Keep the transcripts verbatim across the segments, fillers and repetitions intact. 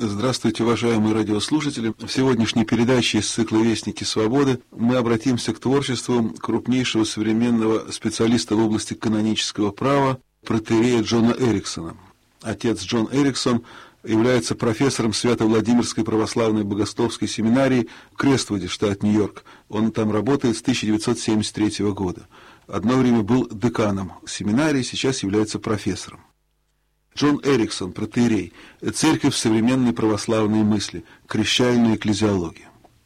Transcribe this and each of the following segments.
Здравствуйте, уважаемые радиослушатели. В сегодняшней передаче из цикла «Вестники свободы» мы обратимся к творчеству крупнейшего современного специалиста в области канонического права, протоиерея Джона Эриксона. Отец Джон Эриксон является профессором Свято-Владимирской православной богословской семинарии в Крествуде, штат Нью-Йорк. Он там работает с тысяча девятьсот семьдесят третьего года. Одно время был деканом семинарии, сейчас является профессором. Джон Эриксон, протоиерей, церковь современной православной мысли, крещальная экклезиология.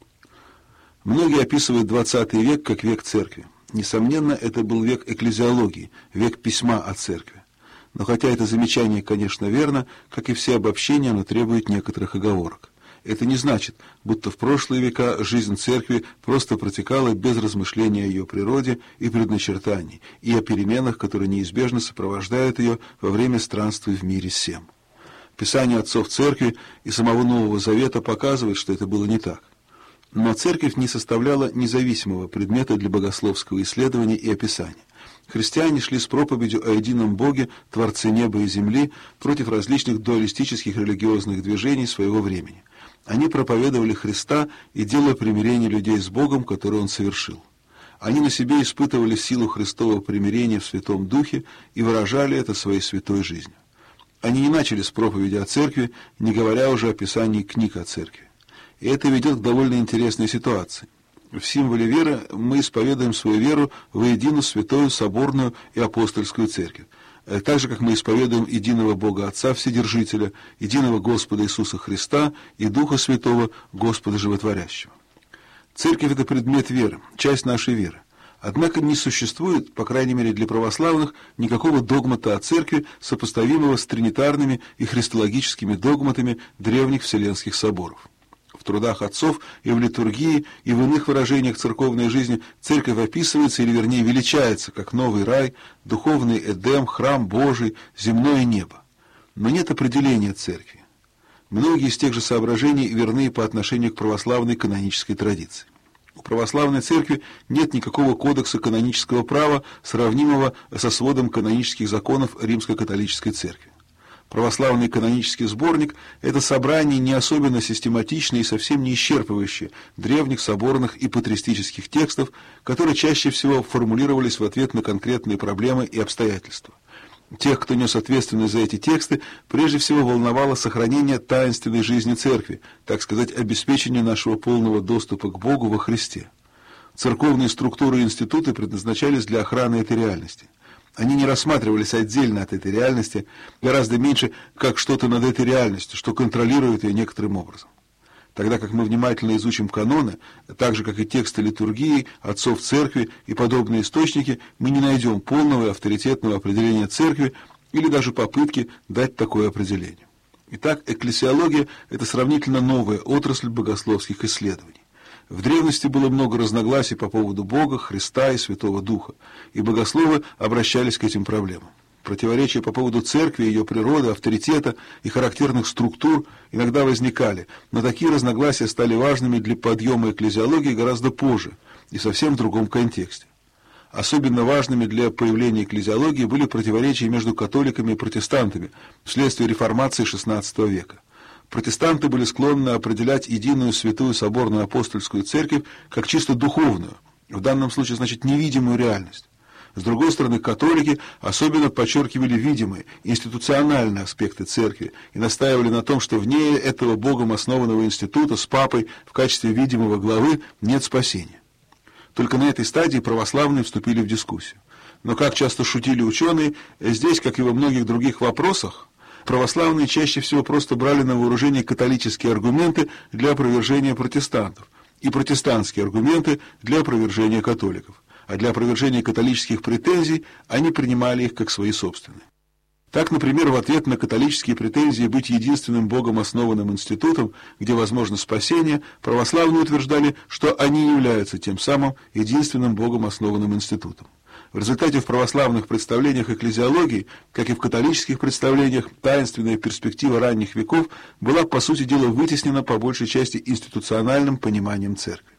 Многие описывают двадцатый век как век церкви. Несомненно, это был век экклезиологии, век письма о церкви. Но хотя это замечание, конечно, верно, как и все обобщения, оно требует некоторых оговорок. Это не значит, будто в прошлые века жизнь церкви просто протекала без размышления о ее природе и предначертаний, и о переменах, которые неизбежно сопровождают ее во время странствий в мире сем. Писание отцов церкви и самого Нового Завета показывает, что это было не так. Но церковь не составляла независимого предмета для богословского исследования и описания. Христиане шли с проповедью о едином Боге, Творце неба и земли, против различных дуалистических религиозных движений своего времени. Они проповедовали Христа и дело примирения людей с Богом, которое Он совершил. Они на себе испытывали силу Христового примирения в Святом Духе и выражали это своей святой жизнью. Они не начали с проповеди о церкви, не говоря уже о писании книг о церкви. И это ведет к довольно интересной ситуации. В символе веры мы исповедуем свою веру в единую святую, соборную и апостольскую церковь. Так же, как мы исповедуем единого Бога Отца Вседержителя, единого Господа Иисуса Христа и Духа Святого, Господа Животворящего. Церковь – это предмет веры, часть нашей веры. Однако не существует, по крайней мере для православных, никакого догмата о церкви, сопоставимого с тринитарными и христологическими догматами древних вселенских соборов. В трудах отцов и в литургии, и в иных выражениях церковной жизни церковь описывается, или вернее величается, как новый рай, духовный Эдем, храм Божий, земное небо. Но нет определения церкви. Многие из тех же соображений верны по отношению к православной канонической традиции. У православной церкви нет никакого кодекса канонического права, сравнимого со сводом канонических законов Римско-католической церкви. Православный канонический сборник – это собрание не особенно систематичное и совсем не исчерпывающее древних соборных и патристических текстов, которые чаще всего формулировались в ответ на конкретные проблемы и обстоятельства. Тех, кто нес ответственность за эти тексты, прежде всего волновало сохранение таинственной жизни Церкви, так сказать, обеспечение нашего полного доступа к Богу во Христе. Церковные структуры и институты предназначались для охраны этой реальности. Они не рассматривались отдельно от этой реальности, гораздо меньше как что-то над этой реальностью, что контролирует ее некоторым образом. Тогда как мы внимательно изучим каноны, так же как и тексты литургии, отцов церкви и подобные источники, мы не найдем полного и авторитетного определения церкви или даже попытки дать такое определение. Итак, экклесиология – это сравнительно новая отрасль богословских исследований. В древности было много разногласий по поводу Бога, Христа и Святого Духа, и богословы обращались к этим проблемам. Противоречия по поводу церкви, ее природы, авторитета и характерных структур иногда возникали, но такие разногласия стали важными для подъема экклезиологии гораздо позже и в совсем другом контексте. Особенно важными для появления экклезиологии были противоречия между католиками и протестантами вследствие реформации шестнадцатого века. Протестанты были склонны определять единую святую соборную апостольскую церковь как чисто духовную, в данном случае, значит, невидимую реальность. С другой стороны, католики особенно подчеркивали видимые, институциональные аспекты церкви и настаивали на том, что вне этого Богом основанного института с папой в качестве видимого главы нет спасения. Только на этой стадии православные вступили в дискуссию. Но, как часто шутили ученые, здесь, как и во многих других вопросах, православные чаще всего просто брали на вооружение католические аргументы для опровержения протестантов и протестантские аргументы для опровержения католиков, а для опровержения католических претензий они принимали их как свои собственные. Так, например, в ответ на католические претензии быть единственным Богом основанным институтом, где возможно спасение, православные утверждали, что они являются тем самым единственным Богом основанным институтом. В результате в православных представлениях экклезиологии, как и в католических представлениях, таинственная перспектива ранних веков была, по сути дела, вытеснена по большей части институциональным пониманием церкви.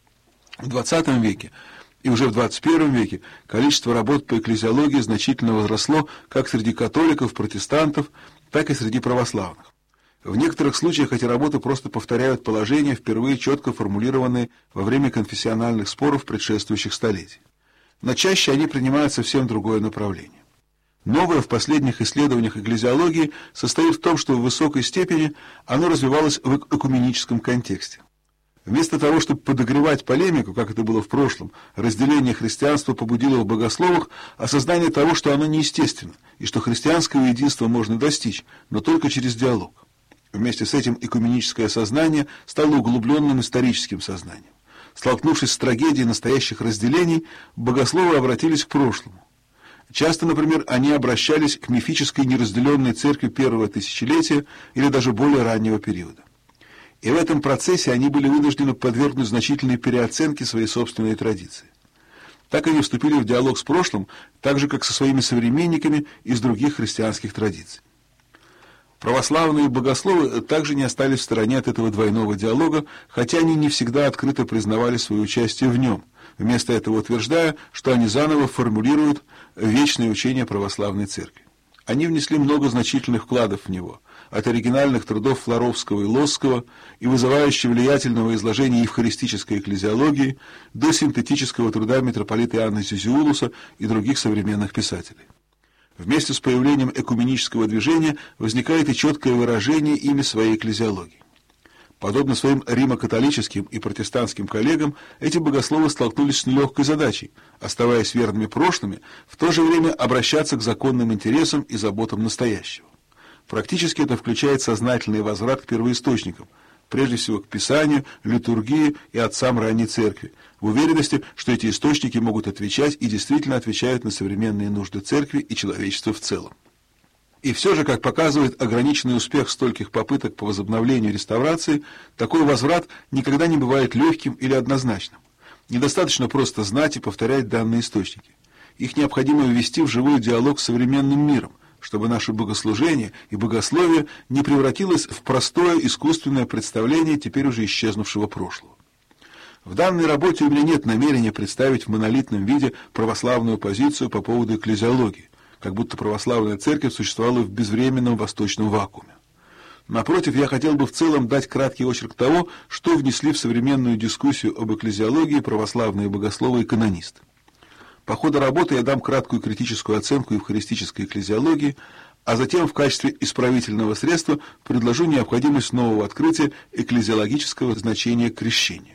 В двадцатом веке и уже в двадцать первом веке количество работ по экклезиологии значительно возросло как среди католиков, протестантов, так и среди православных. В некоторых случаях эти работы просто повторяют положения, впервые четко формулированные во время конфессиональных споров предшествующих столетий. Но чаще они принимают совсем другое направление. Новое в последних исследованиях экклезиологии состоит в том, что в высокой степени оно развивалось в экуменическом контексте. Вместо того, чтобы подогревать полемику, как это было в прошлом, разделение христианства побудило в богословах осознание того, что оно неестественно, и что христианского единства можно достичь, но только через диалог. Вместе с этим экуменическое сознание стало углубленным историческим сознанием. Столкнувшись с трагедией настоящих разделений, богословы обратились к прошлому. Часто, например, они обращались к мифической неразделенной церкви первого тысячелетия или даже более раннего периода. И в этом процессе они были вынуждены подвергнуть значительной переоценке своей собственной традиции. Так они вступили в диалог с прошлым, так же, как со своими современниками из других христианских традиций. Православные богословы также не остались в стороне от этого двойного диалога, хотя они не всегда открыто признавали свое участие в нем, вместо этого утверждая, что они заново формулируют вечное учение православной церкви. Они внесли много значительных вкладов в него, от оригинальных трудов Флоровского и Лосского и вызывающего влиятельного изложения евхаристической экклезиологии до синтетического труда митрополита Иоанна Зизиулуса и других современных писателей. Вместе с появлением экуменического движения возникает и четкое выражение ими своей экклезиологии. Подобно своим римо-католическим и протестантским коллегам, эти богословы столкнулись с нелегкой задачей, оставаясь верными прошлыми, в то же время обращаться к законным интересам и заботам настоящего. Практически это включает сознательный возврат к первоисточникам, прежде всего к Писанию, литургии и отцам ранней церкви, в уверенности, что эти источники могут отвечать и действительно отвечают на современные нужды церкви и человечества в целом. И все же, как показывает ограниченный успех стольких попыток по возобновлению реставрации, такой возврат никогда не бывает легким или однозначным. Недостаточно просто знать и повторять данные источники. Их необходимо ввести в живой диалог с современным миром, чтобы наше богослужение и богословие не превратилось в простое искусственное представление теперь уже исчезнувшего прошлого. В данной работе у меня нет намерения представить в монолитном виде православную позицию по поводу экклезиологии, как будто православная церковь существовала в безвременном восточном вакууме. Напротив, я хотел бы в целом дать краткий очерк того, что внесли в современную дискуссию об экклезиологии православные богословы и канонисты. По ходу работы я дам краткую критическую оценку евхаристической экклезиологии, а затем в качестве исправительного средства предложу необходимость нового открытия экклезиологического значения крещения.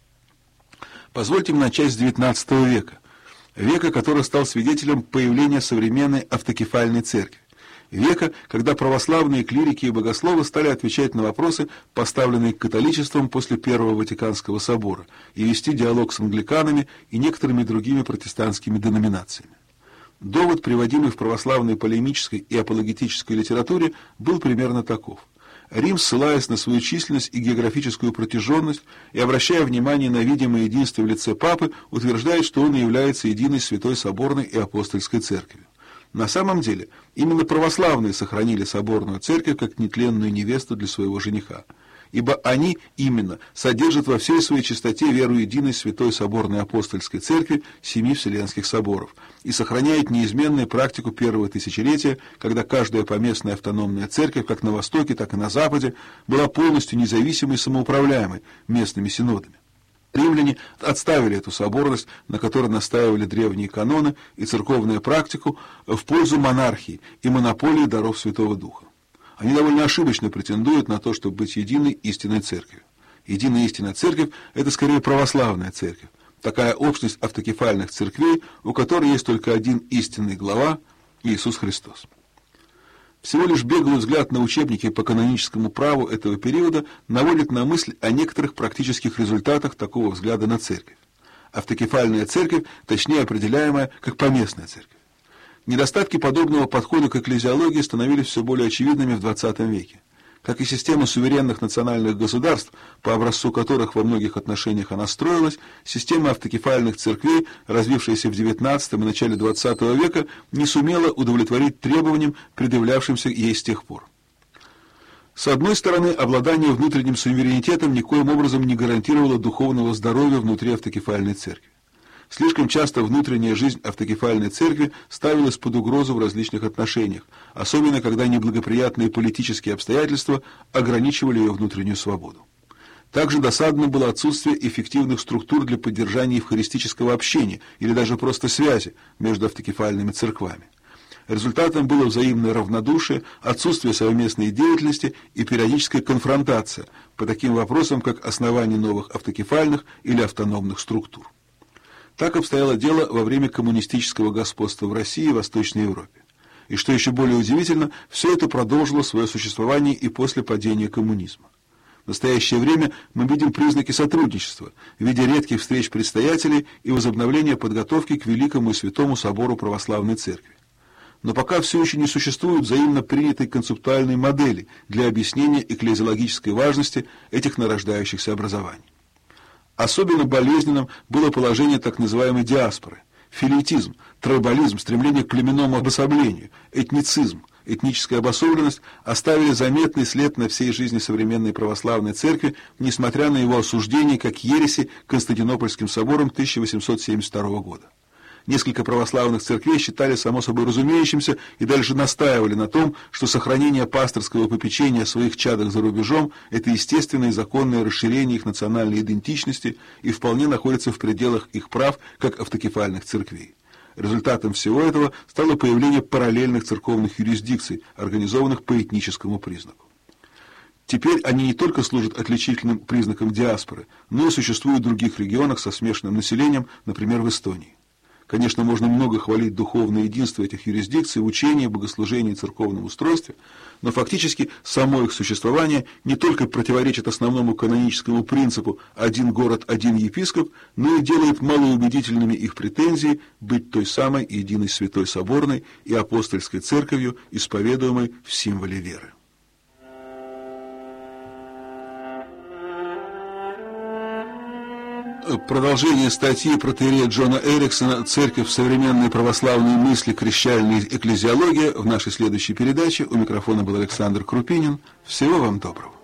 Позвольте мне начать с девятнадцатого века, века, который стал свидетелем появления современной автокефальной церкви, века, когда православные клирики и богословы стали отвечать на вопросы, поставленные католичеством после Первого Ватиканского собора, и вести диалог с англиканами и некоторыми другими протестантскими деноминациями. Довод, приводимый в православной полемической и апологетической литературе, был примерно таков. Рим, ссылаясь на свою численность и географическую протяженность и обращая внимание на видимое единство в лице Папы, утверждает, что он является единой святой соборной и апостольской церковью. На самом деле, именно православные сохранили соборную церковь как нетленную невесту для своего жениха, ибо они именно содержат во всей своей чистоте веру единой святой соборной апостольской церкви семи вселенских соборов и сохраняют неизменную практику первого тысячелетия, когда каждая поместная автономная церковь, как на Востоке, так и на Западе, была полностью независимой и самоуправляемой местными синодами. Римляне отставили эту соборность, на которой настаивали древние каноны и церковную практику, в пользу монархии и монополии даров Святого Духа. Они довольно ошибочно претендуют на то, чтобы быть единой истинной церковью. Единая истинная церковь – это скорее православная церковь, такая общность автокефальных церквей, у которой есть только один истинный глава – Иисус Христос. Всего лишь беглый взгляд на учебники по каноническому праву этого периода наводит на мысль о некоторых практических результатах такого взгляда на церковь. Автокефальная церковь, точнее определяемая как поместная церковь. Недостатки подобного подхода к экклезиологии становились все более очевидными в двадцатом веке. Как и система суверенных национальных государств, по образцу которых во многих отношениях она строилась, система автокефальных церквей, развившаяся в девятнадцатом и начале двадцатого века, не сумела удовлетворить требованиям, предъявлявшимся ей с тех пор. С одной стороны, обладание внутренним суверенитетом никоим образом не гарантировало духовного здоровья внутри автокефальной церкви. слишком часто внутренняя жизнь автокефальной церкви ставилась под угрозу в различных отношениях, особенно когда неблагоприятные политические обстоятельства ограничивали ее внутреннюю свободу. Также досадно было отсутствие эффективных структур для поддержания евхаристического общения или даже просто связи между автокефальными церквами. Результатом было взаимное равнодушие, отсутствие совместной деятельности и периодическая конфронтация по таким вопросам, как основание новых автокефальных или автономных структур. Так обстояло дело во время коммунистического господства в России и Восточной Европе. И что еще более удивительно, все это продолжило свое существование и после падения коммунизма. В настоящее время мы видим признаки сотрудничества в виде редких встреч предстоятелей и возобновления подготовки к Великому и Святому Собору Православной Церкви. Но пока все еще не существует взаимно принятой концептуальной модели для объяснения экклезиологической важности этих нарождающихся образований. Особенно болезненным было положение так называемой диаспоры, филетизм, трайбализм, стремление к племенному обособлению, этницизм, этническая обособленность оставили заметный след на всей жизни современной православной церкви, несмотря на его осуждение как ереси Константинопольским собором тысяча восемьсот семьдесят второго года. Несколько православных церквей считали само собой разумеющимся и даже настаивали на том, что сохранение пасторского попечения о своих чадах за рубежом – это естественное и законное расширение их национальной идентичности и вполне находится в пределах их прав, как автокефальных церквей. Результатом всего этого стало появление параллельных церковных юрисдикций, организованных по этническому признаку. Теперь они не только служат отличительным признаком диаспоры, но и существуют в других регионах со смешанным населением, например, в Эстонии. Конечно, можно много хвалить духовное единство этих юрисдикций в учении, богослужении и церковном устройстве, но фактически само их существование не только противоречит основному каноническому принципу «один город, один епископ», но и делает малоубедительными их претензии быть той самой единой святой соборной и апостольской церковью, исповедуемой в символе веры. Продолжение статьи протоиерея Джона Эриксона «Церковь в современной православной мысли. Крещальная экклезиология» в нашей следующей передаче. У микрофона был Александр Крупинин. Всего вам доброго.